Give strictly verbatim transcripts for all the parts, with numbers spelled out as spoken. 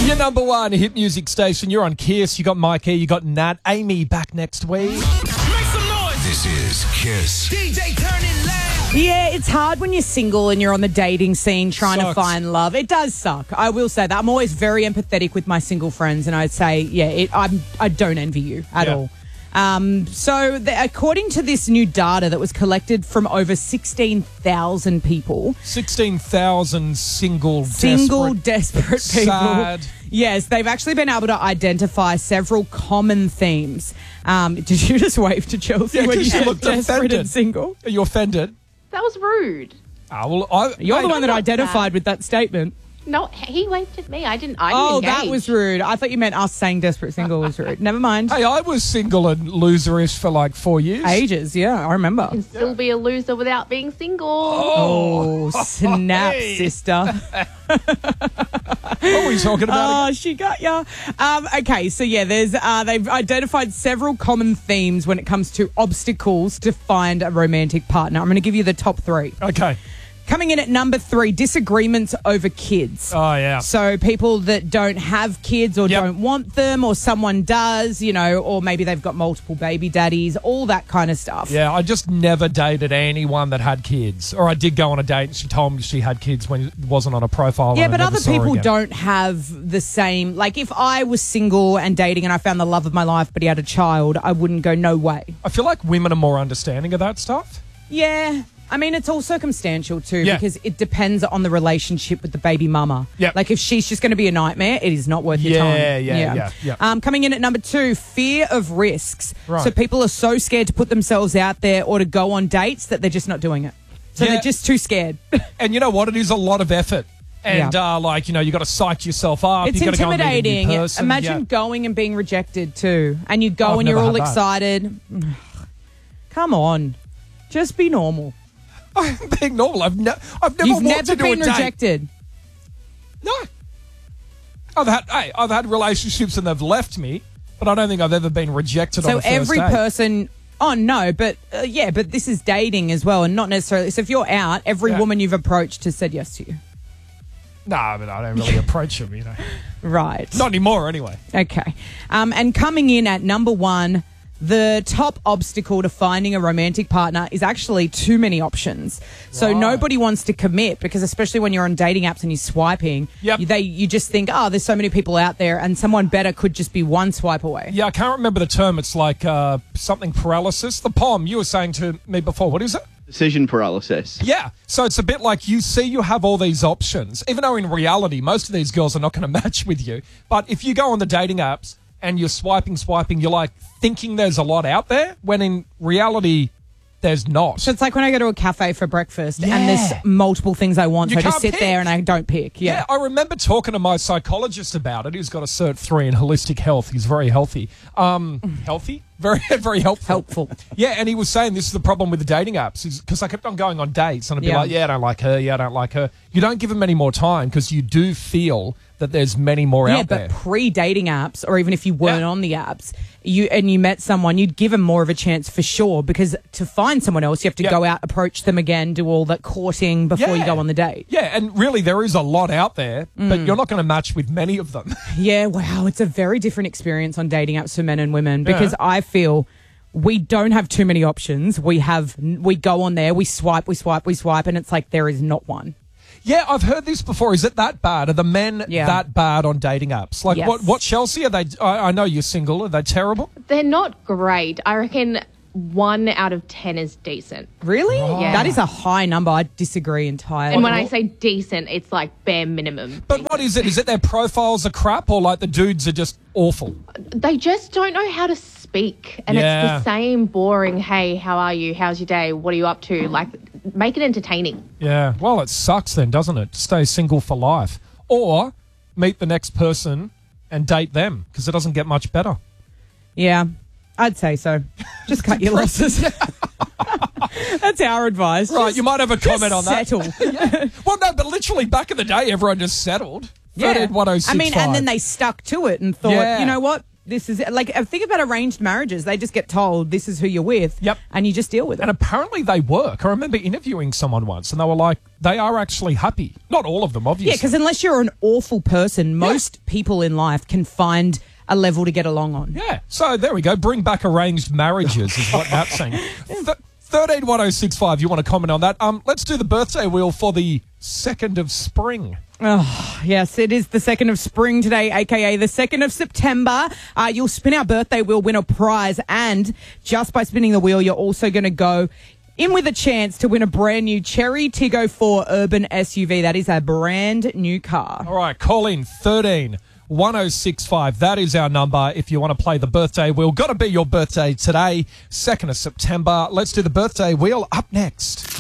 Your number one hit music station. You're on Kiss. You got Mikey. You got Nat. Amy back next week. Make some noise. This is Kiss. D J, turn it loud. Yeah, it's hard when you're single and you're on the dating scene trying Sucks. to find love. It does suck. I will say that. I'm always very empathetic with my single friends, and I'd say, yeah, it, I'm, I don't envy you at Yeah. all. Um, so, the, according to this new data that was collected from over sixteen thousand people, sixteen thousand single, single, desperate, desperate people. sad. Yes, they've actually been able to identify several common themes. Um, did you just wave to Chelsea Yeah, when 'cause you you said looked desperate offended. and single? Are you offended? That was rude. Ah, well, I, You're hey, the one that not identified that. with that statement. No, he waved at me. I didn't. I didn't Oh, engage. that was rude. I thought you meant us saying desperate single was rude. Never mind. Hey, I was single and loserish for like four years. Ages, yeah, I remember. Can still be a loser without being single. Oh, snap, Hey. sister. What are we talking about? Oh, she got ya. Um, okay, so yeah, there's uh, they've identified several common themes when it comes to obstacles to find a romantic partner. I'm going to give you the top three. again? Okay. Coming in at number three, disagreements over kids. Oh, yeah. So people that don't have kids or Yep. don't want them, or someone does, you know, or maybe they've got multiple baby daddies, all that kind of stuff. Yeah, I just never dated anyone that had kids. Or I did go on a date and she told me she had kids when it wasn't on a profile. Yeah, and I but never other saw her people again. don't have the same. Like, if I was single and dating and I found the love of my life, but he had a child, I wouldn't go, no way. I feel like women are more understanding of that stuff. Yeah. I mean, it's all circumstantial too, Yeah. because it depends on the relationship with the baby mama. Yep. Like, if she's just going to be a nightmare, it is not worth your Yeah, time. yeah, yeah, yeah. Um, coming in at number two, fear of risks. Right. So people are so scared to put themselves out there or to go on dates that they're just not doing it. So Yeah. they're just too scared. And you know what? It is a lot of effort. And, Yeah. uh, like, you know, you got to psych yourself up. It's you got to go and meet a new intimidating. person. Imagine Yeah. going and being rejected too. And you go I've and you're never all had that. excited. Come on. Just be normal. I'm being normal. I've, ne- I've never You've walked never into been a date. rejected. No. I've had hey, I've had relationships and they've left me, but I don't think I've ever been rejected on So a first every date. person, oh no, but uh, yeah, but this is dating as well, and not necessarily. So if you're out, every Yeah. woman you've approached has said yes to you. No, but I don't really approach them, you know. Right. Not anymore, anyway. Okay. Um, and coming in at number one, the top obstacle to finding a romantic partner is actually too many options. So Right. nobody wants to commit, because especially when you're on dating apps and you're swiping, Yep. you, they you just think, oh, there's so many people out there, and someone better could just be one swipe away. Yeah, I can't remember the term. It's like uh, something paralysis. The P O M, you were saying to me before. What is it? Decision paralysis. Yeah. So it's a bit like you see you have all these options, even though in reality, most of these girls are not going to match with you. But if you go on the dating apps and you're swiping, swiping, you're like thinking there's a lot out there, when in reality, there's not. So it's like when I go to a cafe for breakfast and Yeah. there's multiple things I want, You so I just can't sit pick. there and I don't pick. Yeah, I remember talking to my psychologist about it. He's got a Cert three in holistic health. He's very healthy. Um, healthy? Very, very helpful. Helpful. Yeah, and he was saying this is the problem with the dating apps, because I kept on going on dates and I'd be Yeah. like, yeah, I don't like her. Yeah, I don't like her. You don't give them any more time because you do feel that there's many more Yeah, out but there. pre-dating apps, or even if you weren't Yeah. on the apps, you and you met someone, you'd give them more of a chance for sure, because to find someone else, you have to Yeah. go out, approach them again, do all that courting before you Yeah. go on the date. Yeah, and really there is a lot out there, Mm. but you're not going to match with many of them. Yeah, wow, it's a very different experience on dating apps for men and women, because Yeah. I feel we don't have too many options. We have, we go on there, we swipe, we swipe, we swipe, and it's like there is not one. Yeah, I've heard this before. Is it that bad? Are the men Yeah. that bad on dating apps? Like, Yes. what, what, Chelsea? Are they, I, I know you're single. Are they terrible? They're not great. I reckon one out of ten is decent. Really? Yeah. That is a high number. I disagree entirely. And when I say decent, it's like bare minimum. But what is it? Is it their profiles are crap, or like the dudes are just awful? They just don't know how to speak. And Yeah. it's the same boring, hey, how are you? How's your day? What are you up to? Like, make it entertaining. Yeah. Well, it sucks then, doesn't it? To stay single for life. Or meet the next person and date them, because it doesn't get much better. Yeah, I'd say so. Just cut your losses. That's our advice. Right, Just- you might have a comment on that. settle. Well, no, but literally back in the day, everyone just settled. Yeah. thirteen one oh six I mean, and five. then they stuck to it and thought, Yeah. you know what? This is like, think about arranged marriages. They just get told this is who you're with. Yep. And you just deal with it. And apparently they work. I remember interviewing someone once and they were like, they are actually happy. Not all of them, obviously. Yeah, because unless you're an awful person, most people in life can find a level to get along on. Yeah. So there we go. Bring back arranged marriages is what Nat's saying. Th- thirteen one oh six five, you want to comment on that? Um, let's do the birthday wheel for the second of spring. Oh, yes, it is the second of spring today, a k a the second of September. Uh, you'll spin our birthday wheel, win a prize, and just by spinning the wheel, you're also going to go in with a chance to win a brand new Cherry Tiggo four Urban S U V. That is a brand new car. All right, call in thirteen one oh six five. That is our number if you want to play the birthday wheel. Got to be your birthday today, second of September. Let's do the birthday wheel up next.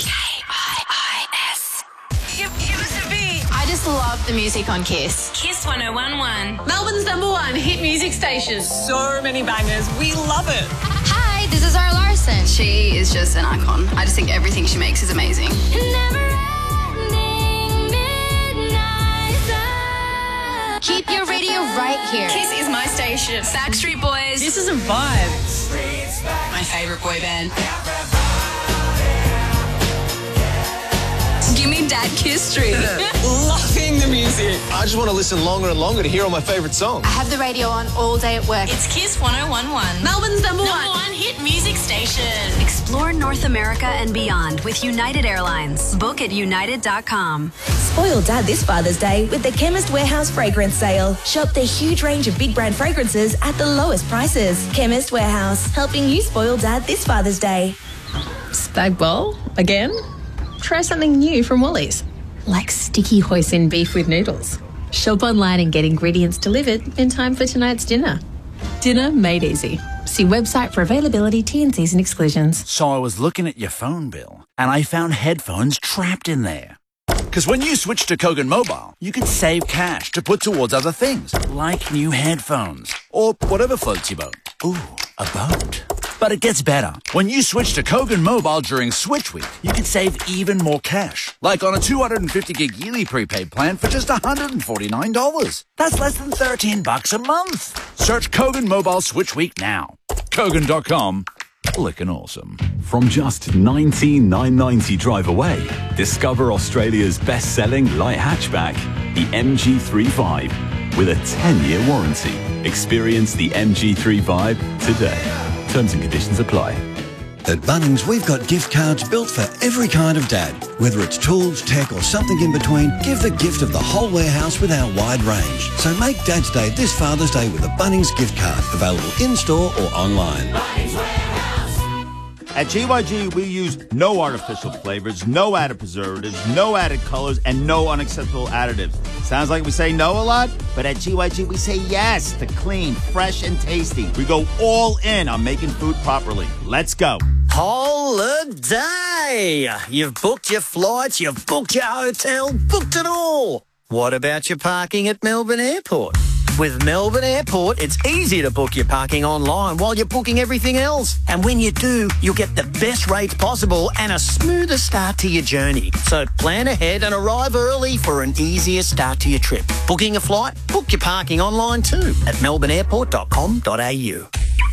I just love the music on Kiss. Kiss one oh one one. Melbourne's number one hit music station. So many bangers. We love it. Hi, this is Zara Larson. She is just an icon. I just think everything she makes is amazing. Keep your radio right here. Kiss is my station. Backstreet Boys. This is a vibe. My favourite boy band. Give me Dad Kiss Street. Loving the music. I just want to listen longer and longer to hear all my favourite songs. I have the radio on all day at work. It's Kiss one oh one one. Melbourne's number, number one. one hit music station. Explore North America and beyond with United Airlines. Book at united dot com. Spoil Dad this Father's Day with the Chemist Warehouse fragrance sale. Shop the huge range of big brand fragrances at the lowest prices. Chemist Warehouse, helping you spoil Dad this Father's Day. Spag bowl? Again? Try something new from Woolies, like sticky hoisin beef with noodles. Shop online and get ingredients delivered in time for tonight's dinner. Dinner made easy. See website for availability, T and Cs and exclusions. So I was looking at your phone bill and I found headphones trapped in there. Because when you switch to Kogan Mobile, you can save cash to put towards other things, like new headphones or whatever floats your boat. Ooh, a boat. But it gets better. When you switch to Kogan Mobile during Switch Week, you can save even more cash. Like on a two hundred fifty gig yearly prepaid plan for just one hundred forty-nine dollars. That's less than thirteen bucks a month. Search Kogan Mobile Switch Week now. Kogan dot com. Looking awesome. From just nineteen nine ninety drive away, discover Australia's best-selling light hatchback, the M G three Vibe, with a ten-year warranty. Experience the M G three Vibe today. Terms and conditions apply. At Bunnings, we've got gift cards built for every kind of dad. Whether it's tools, tech or something in between, give the gift of the whole warehouse with our wide range. So make Dad's Day this Father's Day with a Bunnings gift card, available in-store or online. At G Y G, we use no artificial flavors, no added preservatives, no added colors, and no unacceptable additives. Sounds like we say no a lot, but at G Y G, we say yes to clean, fresh, and tasty. We go all in on making food properly. Let's go. Holiday! You've booked your flights, you've booked your hotel, booked it all. What about your parking at Melbourne Airport? With Melbourne Airport, it's easy to book your parking online while you're booking everything else. And when you do, you'll get the best rates possible and a smoother start to your journey. So plan ahead and arrive early for an easier start to your trip. Booking a flight? Book your parking online too at melbourne airport dot com dot a u.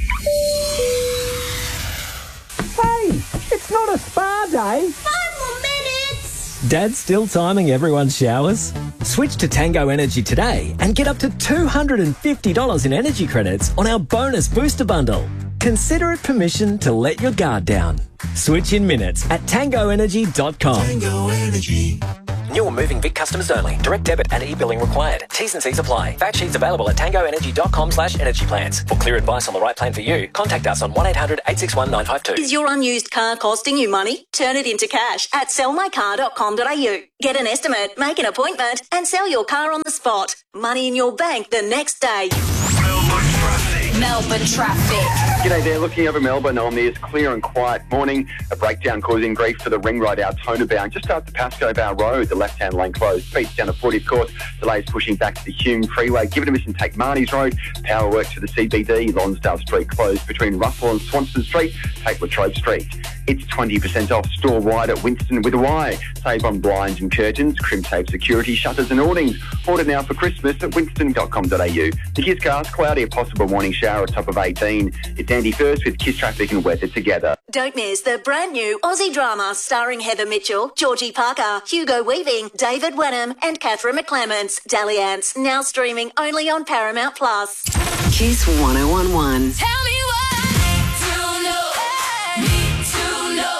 Hey, it's not a spa day. Five more minutes. Dad's still timing everyone's showers? Switch to Tango Energy today and get up to two hundred fifty dollars in energy credits on our bonus booster bundle. Consider it permission to let your guard down. Switch in minutes at tango energy dot com. Tango Energy. New or moving Vic customers only. Direct debit and e-billing required. T's and C's apply. Fact sheets available at tango energy dot com slash energy plans. For clear advice on the right plan for you, contact us on one eight hundred eight six one nine five two. Is your unused car costing you money? Turn it into cash at sell my car dot com dot a u. Get an estimate, make an appointment, and sell your car on the spot. Money in your bank the next day. Melbourne traffic. G'day there, looking over Melbourne on this clear and quiet morning. A breakdown causing grief for the ring road Altona bound. Just after Pascoe Bow Road, the left-hand lane closed. Speeds down to forty, of course. Delays pushing back to the Hume Freeway. Give it a miss and take Marnie's Road. Power works to the C B D. Lonsdale Street closed between Russell and Swanston Street. Take Latrobe Street. it's twenty percent off store-wide at Winston with a Y. Save on blinds and curtains, crimp-safe security shutters and awnings. Order now for Christmas at winston dot com dot a u. The Kisscast, cloudy, a possible morning shower, a top of eighteen. It's Andy First with Kiss Traffic and weather together. Don't miss the brand new Aussie drama starring Heather Mitchell, Georgie Parker, Hugo Weaving, David Wenham and Catherine McClements. Dalliance, now streaming only on Paramount Plus. Kiss one oh one one. Tell me what to know, need to know.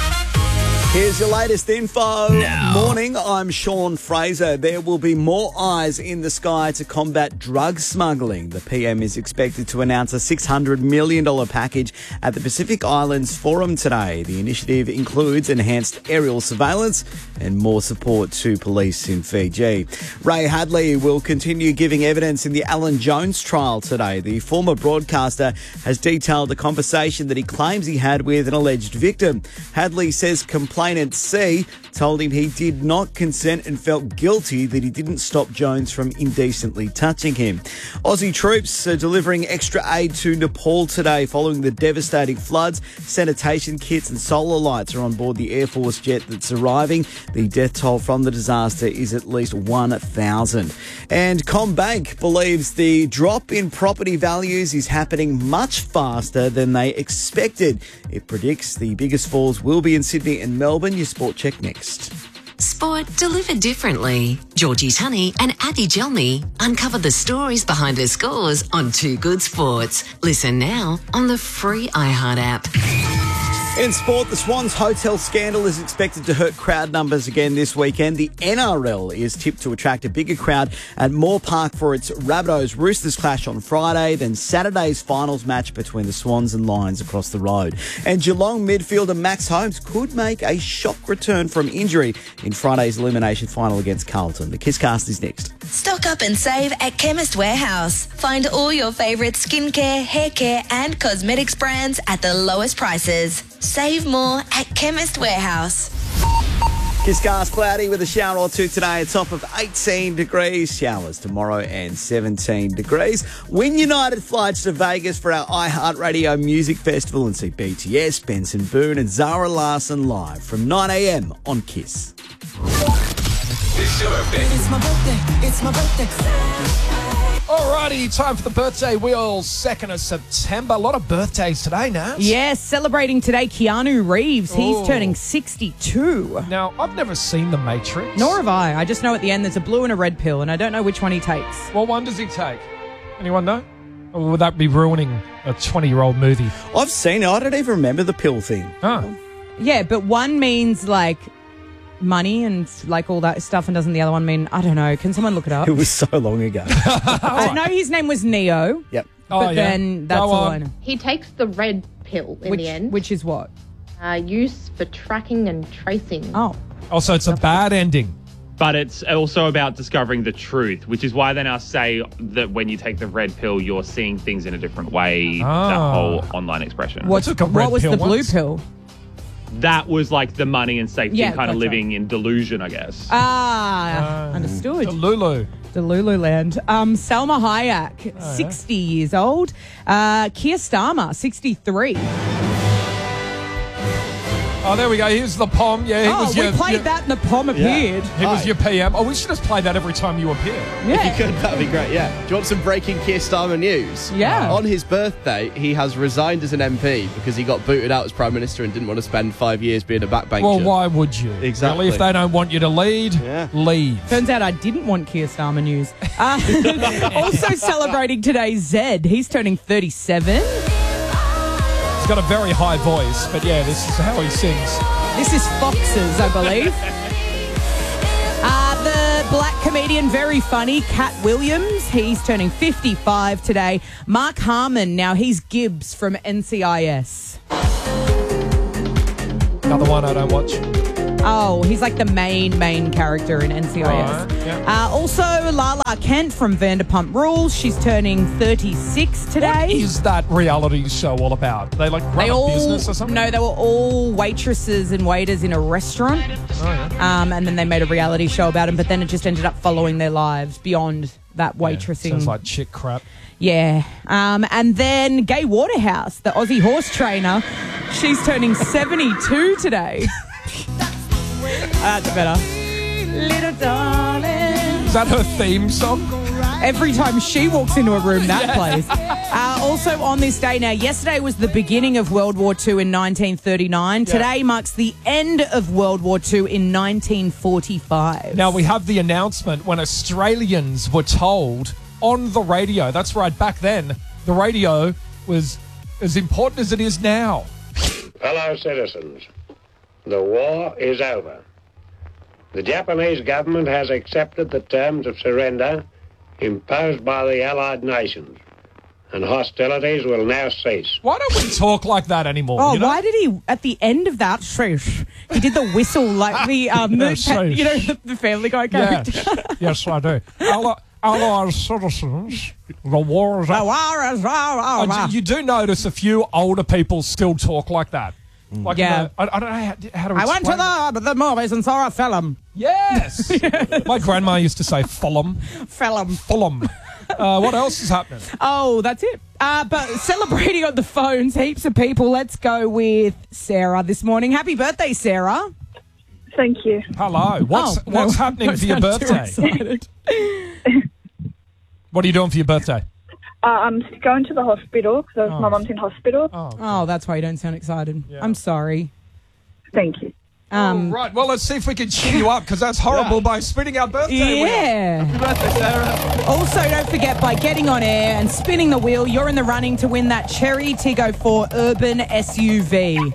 Here's your latest info. Now. Morning, I'm Sean Fraser. There will be more eyes in the sky to combat drug smuggling. The P M is expected to announce a six hundred million dollars package at the Pacific Islands Forum today. The initiative includes enhanced aerial surveillance and more support to police in Fiji. Ray Hadley will continue giving evidence in the Alan Jones trial today. The former broadcaster has detailed a conversation that he claims he had with an alleged victim. Hadley says complainant C told him he did not consent and felt guilty that he didn't stop Jones from indecently touching him. Aussie troops are delivering extra aid to Nepal today following the devastating floods. Sanitation kits and solar lights are on board the Air Force jet that's arriving. The death toll from the disaster is at least one thousand. And CommBank believes the drop in property values is happening much faster than they expected. It predicts the biggest falls will be in Sydney and Melbourne. Your sport check next. Sport delivered differently. Georgie Tunney and Abby Gelmy uncover the stories behind her scores on Too Good Sports. Listen now on the free iHeart app. In sport, the Swans hotel scandal is expected to hurt crowd numbers again this weekend. The N R L is tipped to attract a bigger crowd at Moore Park for its Rabbitohs-Roosters clash on Friday than Saturday's finals match between the Swans and Lions across the road. And Geelong midfielder Max Holmes could make a shock return from injury in Friday's elimination final against Carlton. The Kisscast is next. Stock up and save at Chemist Warehouse. Find all your favourite skincare, hair care and cosmetics brands at the lowest prices. Save more at Chemist Warehouse. Kisscast cloudy with a shower or two today, a top of eighteen degrees. Showers tomorrow and seventeen degrees. Win United flights to Vegas for our iHeartRadio Music Festival and see B T S, Benson Boone and Zara Larsson live from nine a.m. on Kiss. It's your birthday. It's my birthday. It's my birthday. Alrighty, time for the birthday wheel. second of September. A lot of birthdays today, Nat. Yes, celebrating today, Keanu Reeves. He's Ooh. turning sixty-two. Now, I've never seen The Matrix. Nor have I. I just know at the end there's a blue and a red pill, and I don't know which one he takes. What one does he take? Anyone know? Or would that be ruining a twenty-year-old movie? I've seen it. I don't even remember the pill thing. Oh. Yeah, but one means like money and like all that stuff, and doesn't the other one mean, I don't know, can someone look it up? It was so long ago. I know his name was Neo. Yep. Oh, But yeah. then that's Go all on. I know. He takes the red pill in Which, the end. which is what? Uh, use for tracking and tracing. Oh. Also, it's a bad ending. But it's also about discovering the truth, which is why they now say that when you take the red pill, you're seeing things in a different way. Ah. That whole online expression. What's, took a red what was pill the blue once. pill? That was like the money and safety, Yeah, kind of gotcha. living in delusion, I guess. Ah, Uh, understood. The Lulu. The Lulu Land. Um, Salma Hayek, Oh, yeah. sixty years old. Uh, Keir Starmer, sixty-three. Oh, there we go. Here's the P O M. Yeah, he Oh, was we your, played your- that and the P O M appeared. He was Hi. your P M. Oh, we should just play that every time you appear. Yeah. If you could, that'd be great, yeah. Do you want some breaking Keir Starmer news? Yeah. On his birthday, he has resigned as an M P because he got booted out as Prime Minister and didn't want to spend five years being a backbencher. Well, why would you? Exactly. Really? If they don't want you to lead, Yeah. leave. Turns out I didn't want Keir Starmer news. Uh, also celebrating today, Zed. He's turning thirty-seven. He's got a very high voice, but yeah, this is how he sings. This is Foxes, I believe. Uh, the black comedian, very funny, Cat Williams. He's turning fifty-five today. Mark Harmon, now he's Gibbs from N C I S. Another one I don't watch. Oh, he's like the main, main character in N C I S. Alright, yeah. uh, also, Lala Kent from Vanderpump Rules. She's turning thirty-six today. What is that reality show all about? They like run They a all business or something? no, they were all waitresses and waiters in a restaurant, Oh, yeah. um, and then they made a reality show about them. But then it just ended up following their lives beyond that waitressing. Sounds like chick crap. Yeah. Um, and then Gay Waterhouse, the Aussie horse trainer. She's turning seventy-two today. That's better. Little darling. Is that her theme song? Every time she walks into a room, that plays. Uh, also on this day now, yesterday was the beginning of World War Two in nineteen thirty-nine. Yeah. Today marks the end of World War Two in nineteen forty-five. Now, we have the announcement when Australians were told on the radio. That's right, back then, the radio was as important as it is now. Fellow citizens, the war is over. The Japanese government has accepted the terms of surrender imposed by the Allied nations, and hostilities will now cease. Why don't we talk like that anymore? Oh, you know? why did he, at the end of that, shush, he did the whistle like the, um, Yeah, the shush. you know, the, the Family Guy character. Yes, yes, I do. Allied, Allied citizens, the war is The over. war is over. And you, you do notice a few older people still talk like that. Like in Yeah. the- I, I don't know how, how to I went to explain the, the movies and saw a film. Yes. My grandma used to say Fulham. Fulham. Fulham. Uh, what else is happening? Oh, that's it. Uh, but celebrating on the phones, heaps of people. Let's go with Sarah this morning. Happy birthday, Sarah. Thank you. Hello. What's Oh, what's no, happening don't for your sound too birthday? excited. What are you doing for your birthday? Uh, I'm going to the hospital because Oh. my mum's in hospital. Oh, that's why you don't sound excited. I'm sorry. Thank you. Um, All right. Well, let's see if we can cheer you up because that's horrible by spinning our birthday wheel. Yeah. Happy birthday, Sarah. Also, don't forget, by getting on air and spinning the wheel, you're in the running to win that Cherry Tiggo four Urban S U V.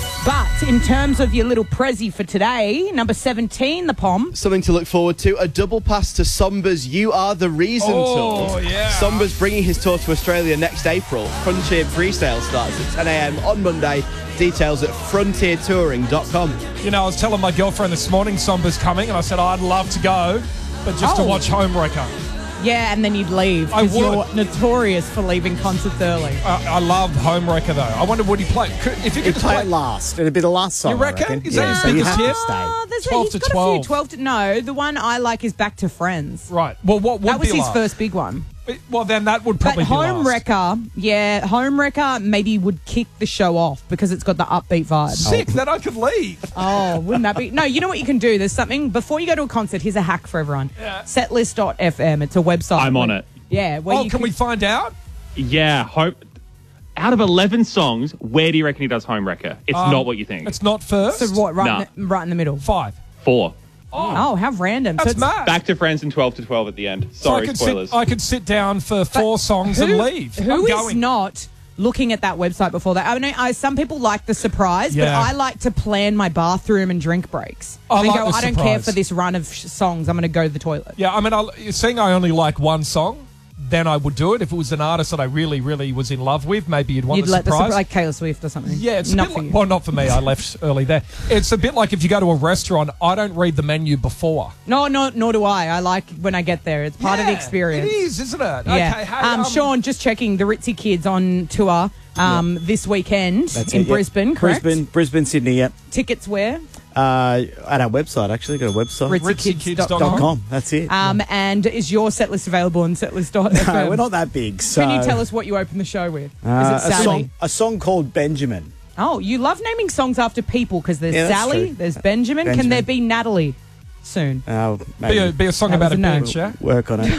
But in terms of your little prezi for today, number seventeen, the Pom. Something to look forward to, a double pass to Somba's You Are The Reason Oh, tour. yeah. Somba's bringing his tour to Australia next April. Frontier pre-sale starts at ten a.m. on Monday. Details at frontier touring dot com. You know, I was telling my girlfriend this morning Somba's coming, and I said, oh, I'd love to go, but just to Oh. watch Homewrecker. Yeah, and then you'd leave. I 'cause would. You're notorious for leaving concerts early. I, I love Homewrecker, though. I wonder, would he play? Could, if you could He'd just play play it last. It'd be the last song. You reckon? I reckon. Is that yeah, his so you biggest have hit? to stay. Oh, there's a, twelve he's to got a twelve. few. twelve to, no, the one I like is Back to Friends. Right. Well, what would That was be his last? first big one. Well, then that would probably But be last. Homewrecker, yeah, Homewrecker maybe would kick the show off because it's got the upbeat vibe. Sick, then I could leave. Oh, wouldn't that be? No, you know what you can do? There's something, before you go to a concert, here's a hack for everyone. Yeah. setlist dot f m. It's a website. I'm on where- it. Yeah. Where Oh, you can we find out? Yeah, hope. Out of eleven songs, where do you reckon he does Homewrecker? It's Um, not what you think. It's not first. So what, right, Nah. in the, right in the middle? Five. Four. Oh, how random. That's so it's, mad. Back to Friends and twelve to twelve at the end. So I Sorry, could spoilers. Sit, I could sit down for four songs and who- leave. Who I'm is going. not looking at that website before that? I mean, I, some people like the surprise, but Yeah. I like to plan my bathroom and drink breaks. I and like go, the I don't care surprise. for this run of sh- songs. I'm going to go to the toilet. Yeah, I mean, I'll, seeing I only like one song, then I would do it. If it was an artist that I really, really was in love with, maybe you'd want You'd the let the surprise. surprise, like Taylor Swift or something. Yeah, it's a not bit for like, you. well, not for me. I left early there. It's a bit like if you go to a restaurant, I don't read the menu before. No, no, nor do I. I like when I get there. It's part of the Yeah, experience. It is, isn't it? Yeah. Okay, hey, um, um, Sean, just checking. The Ritzy Kids on tour um, this weekend That's in it, yeah. Brisbane, correct? Brisbane, Brisbane, Sydney, yeah. Tickets where? Uh, at our website, actually. Got a website. ritzy kids dot com. Dot com. That's it. Um, and is your set list available on setlist dot f m? No, we're not that big. So, Can you tell us what you open the show with? Uh, is it a Sally? song, a song called Benjamin. Oh, you love naming songs after people because there's Yeah, that's Sally, true. there's Benjamin. Can Benjamin. there be Natalie soon? Uh, be, maybe a, be a song That about a was a no. bitch, yeah? work on it.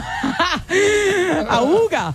Auga.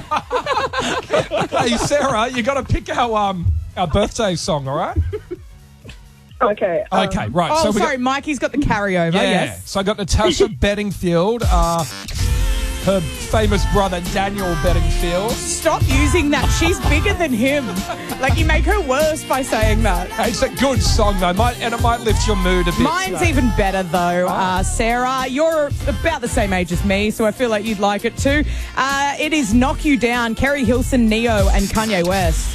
Hey, Sarah, you got to pick our um our birthday song, all right? Okay. um, Okay, right. Oh, so we sorry, got, Mikey's got the carryover. yeah. Yes. So I got Natasha Bedingfield, uh, her famous brother Daniel Bedingfield. Stop using that. She's bigger than him. Like, you make her worse by saying that. Hey, it's a good song though, might and it might lift your mood a bit. Mine's so. even better, though. Uh, Sarah, you're about the same age as me, so I feel like you'd like it too. Uh, it is Knock You Down, Kerry Hilson, Neo, and Kanye West.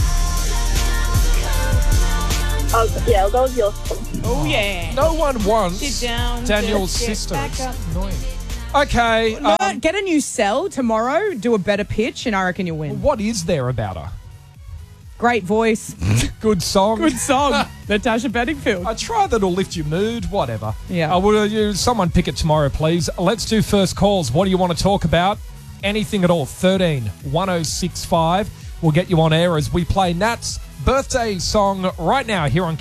I'll, yeah, I'll go with your song. Oh, yeah. No one wants Sit down, Daniel's just get sister. back up. Annoying. Okay. No, um, get a new cell tomorrow, do a better pitch, and I reckon you'll win. what is there about her? Great voice. Good song. Good song. Natasha Bedingfield. I try that'll lift your mood, whatever. Yeah. Uh, will you, someone pick it tomorrow, please. Let's do first calls. What do you want to talk about? Anything at all. thirteen one oh six five. We'll get you on air as we play Nat's birthday song right now here on